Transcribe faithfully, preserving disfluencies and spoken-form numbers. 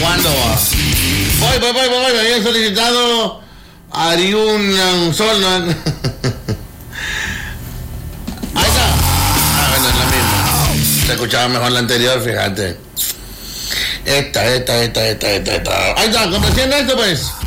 ¿Cuándo va? Voy, voy, voy, voy. Me habían solicitado Ariun Sol. ¿No? Ahí está. Ah, bueno, es la misma. Se escuchaba mejor la anterior, fíjate. Esta, esta, esta, esta, esta, esta. Ahí está, complaciendo esto, pues.